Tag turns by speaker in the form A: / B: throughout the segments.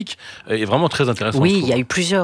A: est vraiment très intéressant.
B: Oui, il y a eu plusieurs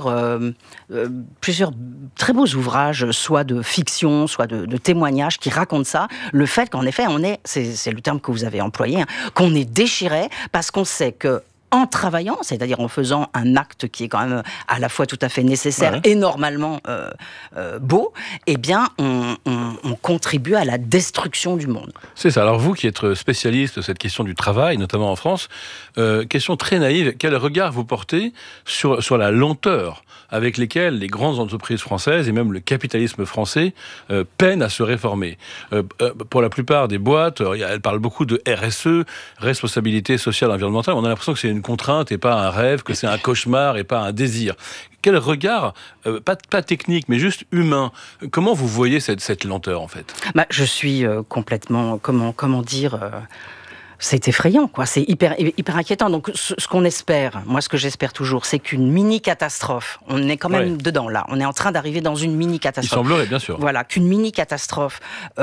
B: très beaux ouvrages, soit de fiction, soit de témoignages qui racontent ça. Le fait qu'en effet, c'est le terme que vous avez employé, qu'on est déchiré parce qu'on sait que en travaillant, c'est-à-dire en faisant un acte qui est quand même à la fois tout à fait nécessaire et normalement beau, eh bien, on contribue à la destruction du monde.
A: C'est ça. Alors vous qui êtes spécialiste de cette question du travail, notamment en France, question très naïve, quel regard vous portez sur la lenteur avec lesquelles les grandes entreprises françaises et même le capitalisme français peinent à se réformer. Pour la plupart des boîtes, elles parlent beaucoup de RSE, responsabilité sociale et environnementale. On a l'impression que c'est une contrainte et pas un rêve, que c'est un cauchemar et pas un désir. Quel regard, pas technique, mais juste humain, comment vous voyez cette lenteur en fait ?
B: Je suis complètement, comment dire... C'est effrayant, quoi. C'est hyper inquiétant. Donc, ce qu'on espère, moi, ce que j'espère toujours, c'est qu'une mini-catastrophe, on est quand même dedans, là. On est en train d'arriver dans une mini-catastrophe.
A: Il semblerait, bien sûr.
B: Voilà, qu'une mini-catastrophe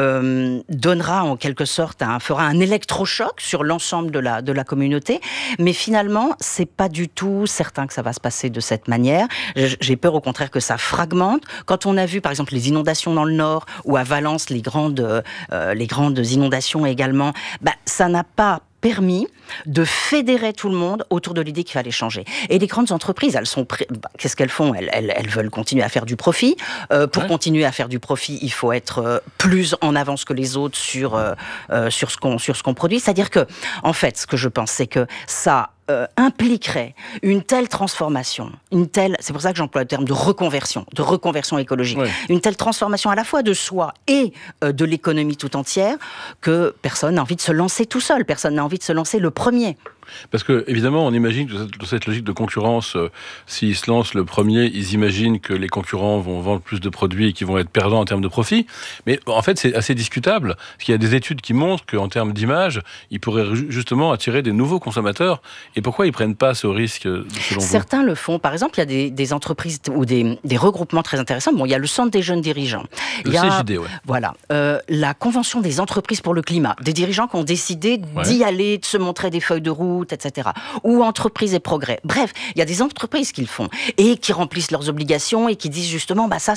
B: donnera, en quelque sorte, fera un électrochoc sur l'ensemble de la communauté. Mais finalement, c'est pas du tout certain que ça va se passer de cette manière. J'ai peur, au contraire, que ça fragmente. Quand on a vu, par exemple, les inondations dans le Nord, ou à Valence, les grandes inondations également, ça n'a pas permis de fédérer tout le monde autour de l'idée qu'il fallait changer. Et les grandes entreprises, qu'est-ce qu'elles font ? Elles veulent continuer à faire du profit. Pour continuer à faire du profit, il faut être plus en avance que les autres sur ce qu'on produit. C'est-à-dire que, en fait, ce que je pense, c'est que ça impliquerait une telle transformation, c'est pour ça que j'emploie le terme de reconversion écologique, une telle transformation à la fois de soi et de l'économie tout entière, que personne n'a envie de se lancer tout seul, personne n'a envie de se lancer le premier.
A: Parce que, évidemment, on imagine que dans cette logique de concurrence, s'ils se lancent le premier, ils imaginent que les concurrents vont vendre plus de produits et qu'ils vont être perdants en termes de profit. Mais en fait, c'est assez discutable. Parce qu'il y a des études qui montrent qu'en termes d'image, ils pourraient justement attirer des nouveaux consommateurs. Et pourquoi ils ne prennent pas ce risque, selon vous ?
B: Certains le font. Par exemple, il y a des entreprises ou des regroupements très intéressants. Bon, il y a le Centre des jeunes dirigeants.
A: Le CJD,
B: Voilà. La Convention des entreprises pour le climat. Des dirigeants qui ont décidé d'y aller, de se montrer des feuilles de route, etc. Ou entreprises et progrès. Bref, il y a des entreprises qui le font et qui remplissent leurs obligations et qui disent justement, ça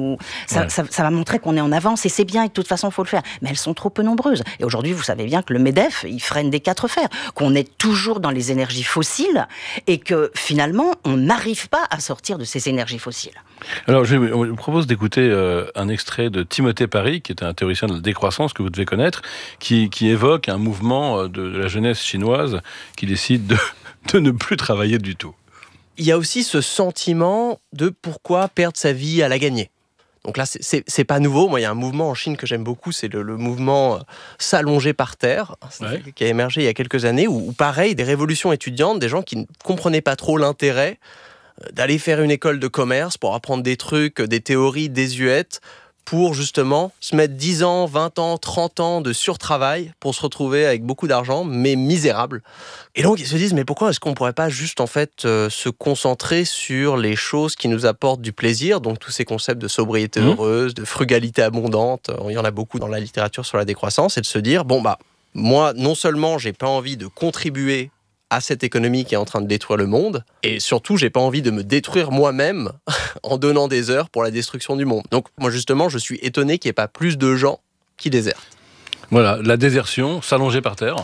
B: va montrer qu'on est en avance et c'est bien et de toute façon, il faut le faire. Mais elles sont trop peu nombreuses. Et aujourd'hui, vous savez bien que le MEDEF, il freine des 4 fers, qu'on est toujours dans les énergies fossiles et que finalement, on n'arrive pas à sortir de ces énergies fossiles.
A: Alors, je vous propose d'écouter un extrait de Timothée Parry, qui est un théoricien de la décroissance que vous devez connaître, qui évoque un mouvement de la jeunesse chinoise qui décide de ne plus travailler du tout.
C: Il y a aussi ce sentiment de pourquoi perdre sa vie à la gagner. Donc là, c'est pas nouveau. Moi, il y a un mouvement en Chine que j'aime beaucoup, c'est le mouvement s'allonger par terre, qui a émergé il y a quelques années, où pareil, des révolutions étudiantes, des gens qui ne comprenaient pas trop l'intérêt d'aller faire une école de commerce pour apprendre des trucs, des théories désuètes, pour justement se mettre 10 ans, 20 ans, 30 ans de surtravail pour se retrouver avec beaucoup d'argent, mais misérable. Et donc ils se disent, mais pourquoi est-ce qu'on ne pourrait pas juste en fait se concentrer sur les choses qui nous apportent du plaisir, donc tous ces concepts de sobriété heureuse, de frugalité abondante, il y en a beaucoup dans la littérature sur la décroissance, et de se dire, moi, non seulement j'ai pas envie de contribuer à cette économie qui est en train de détruire le monde, et surtout, j'ai pas envie de me détruire moi-même en donnant des heures pour la destruction du monde. Donc, moi, justement, je suis étonné qu'il n'y ait pas plus de gens qui désertent.
A: Voilà, la désertion, s'allonger par terre.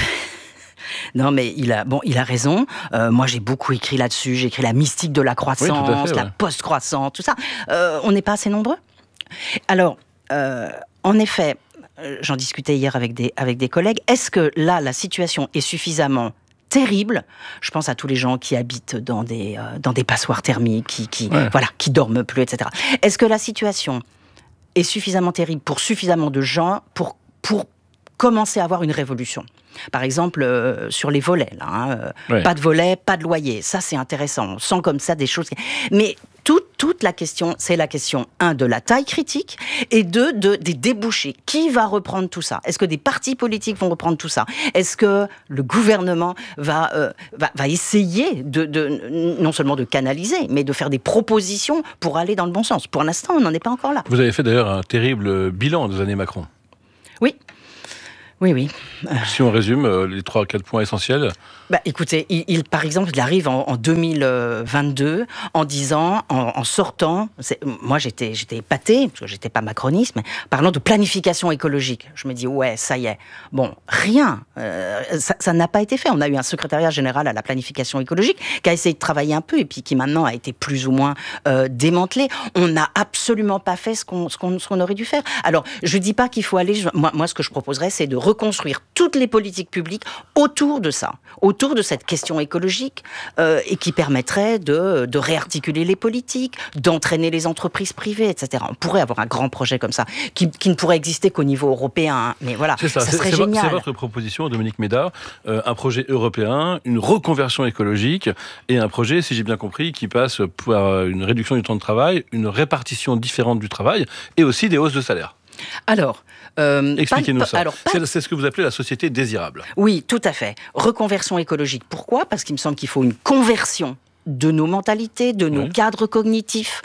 B: Non, mais il a raison. Moi, j'ai beaucoup écrit là-dessus. J'ai écrit la mystique de la croissance, la post-croissance, tout ça. On n'est pas assez nombreux. Alors, en effet, j'en discutais hier avec des collègues. Est-ce que là, la situation est suffisamment terrible? Je pense à tous les gens qui habitent dans des passoires thermiques, qui dorment plus, etc. Est-ce que la situation est suffisamment terrible pour suffisamment de gens pour commencer à avoir une révolution? Par exemple, sur les volets, pas de volets, pas de loyer. Ça, c'est intéressant. On sent comme ça des choses. Mais toute la question, c'est la question, 1, de la taille critique, et 2, des débouchés. Qui va reprendre tout ça? Est-ce que des partis politiques vont reprendre tout ça? Est-ce que le gouvernement va essayer non seulement de canaliser, mais de faire des propositions pour aller dans le bon sens? Pour l'instant, on n'en est pas encore là.
A: Vous avez fait d'ailleurs un terrible bilan des années Macron.
B: Oui. Oui.
A: Si on résume les 3-4 points essentiels.
B: Écoutez, par exemple, il arrive en 2022 en disant, en sortant, moi j'étais épatée, parce que j'étais pas macroniste, mais parlant de planification écologique. Je me dis, ouais, ça y est. Bon, rien. Ça n'a pas été fait. On a eu un secrétariat général à la planification écologique qui a essayé de travailler un peu et puis qui maintenant a été plus ou moins démantelé. On n'a absolument pas fait ce qu'on aurait dû faire. Alors, je dis pas qu'il faut aller... Moi, ce que je proposerais, c'est de reconstruire toutes les politiques publiques autour de ça, autour de cette question écologique, et qui permettrait de réarticuler les politiques, d'entraîner les entreprises privées, etc. On pourrait avoir un grand projet comme ça, qui ne pourrait exister qu'au niveau européen, hein. Mais voilà, ça serait génial.
A: C'est votre proposition, Dominique Méda, un projet européen, une reconversion écologique, et un projet, si j'ai bien compris, qui passe par une réduction du temps de travail, une répartition différente du travail, et aussi des hausses de salaire.
B: Alors,
A: expliquez-nous ça. C'est ce que vous appelez la société désirable.
B: Oui, tout à fait. Reconversion écologique. Pourquoi ? Parce qu'il me semble qu'il faut une conversion de nos mentalités, de nos cadres cognitifs,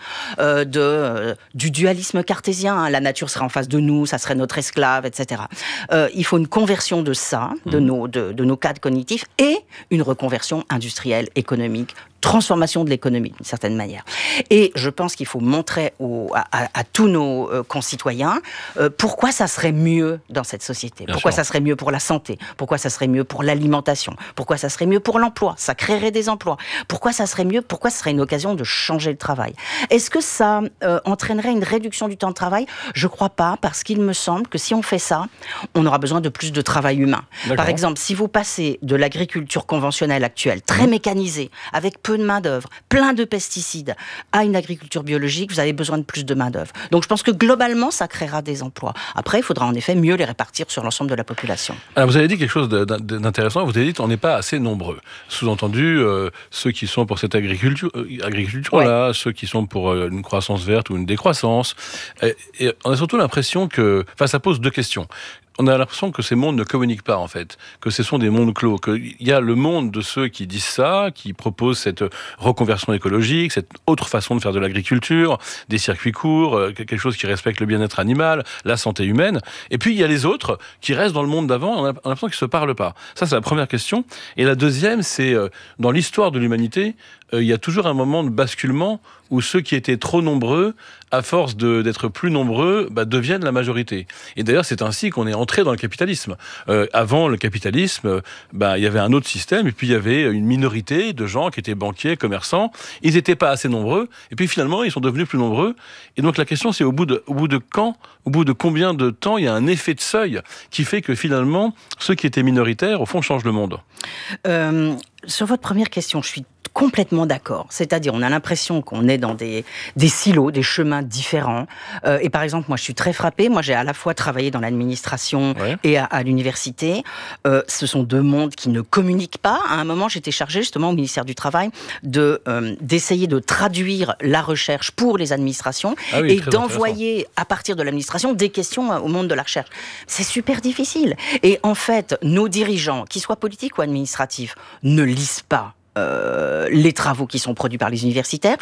B: du dualisme cartésien. Hein. La nature serait en face de nous, ça serait notre esclave, etc. Il faut une conversion de ça, de nos cadres cognitifs, et une reconversion industrielle, économique, transformation de l'économie, d'une certaine manière. Et je pense qu'il faut montrer à tous nos concitoyens pourquoi ça serait mieux dans cette société. Pourquoi ça serait mieux pour la santé. Pourquoi ça serait mieux pour l'alimentation. Pourquoi ça serait mieux pour l'emploi. Ça créerait des emplois. Pourquoi ça serait mieux. Pourquoi ce serait une occasion de changer le travail. Est-ce que ça entraînerait une réduction du temps de travail ? Je crois pas, parce qu'il me semble que si on fait ça, on aura besoin de plus de travail humain. Par exemple, si vous passez de l'agriculture conventionnelle actuelle, très mécanisée, avec peu de main-d'œuvre, plein de pesticides, à une agriculture biologique, vous avez besoin de plus de main-d'œuvre. Donc je pense que globalement, ça créera des emplois. Après, il faudra en effet mieux les répartir sur l'ensemble de la population.
A: Alors vous avez dit quelque chose d'intéressant, vous avez dit qu'on n'est pas assez nombreux. Sous-entendu, ceux qui sont pour cette agriculture-là, ceux qui sont pour une croissance verte ou une décroissance. Et on a surtout l'impression que... Enfin, ça pose deux questions. On a l'impression que ces mondes ne communiquent pas, en fait, que ce sont des mondes clos, qu'il y a le monde de ceux qui disent ça, qui proposent cette reconversion écologique, cette autre façon de faire de l'agriculture, des circuits courts, quelque chose qui respecte le bien-être animal, la santé humaine. Et puis, il y a les autres qui restent dans le monde d'avant, on a l'impression qu'ils ne se parlent pas. Ça, c'est la première question. Et la deuxième, c'est, dans l'histoire de l'humanité, il y a toujours un moment de basculement où ceux qui étaient trop nombreux, à force d'être plus nombreux, deviennent la majorité. Et d'ailleurs, c'est ainsi qu'on est entré dans le capitalisme. Avant le capitalisme, il y avait un autre système, et puis il y avait une minorité de gens qui étaient banquiers, commerçants. Ils n'étaient pas assez nombreux, et puis finalement, ils sont devenus plus nombreux. Et donc la question, c'est au bout de quand, au bout de combien de temps, il y a un effet de seuil qui fait que finalement, ceux qui étaient minoritaires, au fond, changent le monde.
B: Sur votre première question, je suis complètement d'accord. C'est-à-dire, on a l'impression qu'on est dans des silos, des chemins différents. Et par exemple, moi, je suis très frappée. Moi, j'ai à la fois travaillé dans l'administration et à l'université. Ce sont deux mondes qui ne communiquent pas. À un moment, j'étais chargée, justement, au ministère du Travail, d'essayer de traduire la recherche pour les administrations et d'envoyer, à partir de l'administration, des questions au monde de la recherche. C'est super difficile. Et en fait, nos dirigeants, qu'ils soient politiques ou administratifs, ne lisent pas les travaux qui sont produits par les universitaires,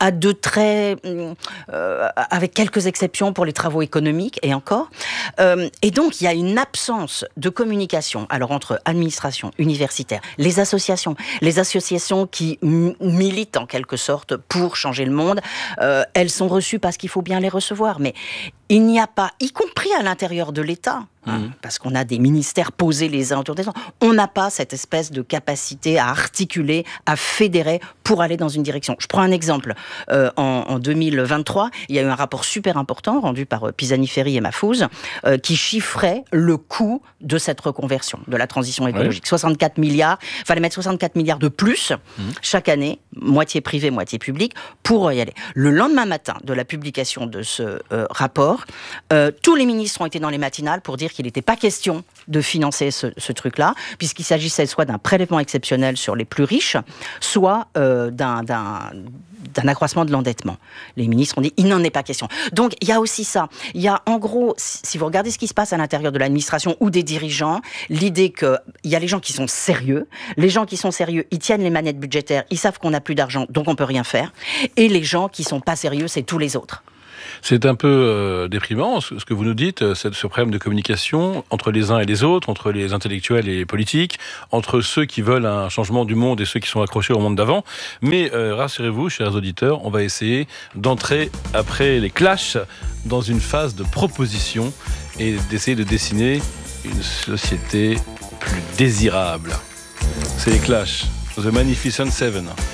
B: avec quelques exceptions pour les travaux économiques et encore. Et donc, il y a une absence de communication, alors entre administration, universitaire, les associations qui militent en quelque sorte pour changer le monde, elles sont reçues parce qu'il faut bien les recevoir, mais il n'y a pas, y compris à l'intérieur de l'État, parce qu'on a des ministères posés les uns autour des autres, on n'a pas cette espèce de capacité à articuler, à fédérer pour aller dans une direction. Je prends un exemple. En 2023, il y a eu un rapport super important rendu par Pisani-Ferry et Mahfouz qui chiffrait le coût de cette reconversion, de la transition écologique. 64 milliards, il fallait mettre 64 milliards de plus chaque année, moitié privé, moitié public, pour y aller. Le lendemain matin de la publication de ce rapport, tous les ministres ont été dans les matinales pour dire qu'il n'était pas question de financer ce truc-là, puisqu'il s'agissait soit d'un prélèvement exceptionnel sur les plus riches, soit d'un accroissement de l'endettement. Les ministres ont dit, il n'en est pas question. Donc, il y a aussi ça. Il y a, en gros, si vous regardez ce qui se passe à l'intérieur de l'administration ou des dirigeants, l'idée qu'il y a les gens qui sont sérieux. Les gens qui sont sérieux, ils tiennent les manettes budgétaires, ils savent qu'on n'a plus d'argent, donc on peut rien faire. Et les gens qui sont pas sérieux, c'est tous les autres.
A: C'est un peu déprimant ce que vous nous dites, ce problème de communication entre les uns et les autres, entre les intellectuels et les politiques, entre ceux qui veulent un changement du monde et ceux qui sont accrochés au monde d'avant. Mais rassurez-vous, chers auditeurs, on va essayer d'entrer après les clashs dans une phase de proposition et d'essayer de dessiner une société plus désirable. C'est les Clash, The Magnificent Seven.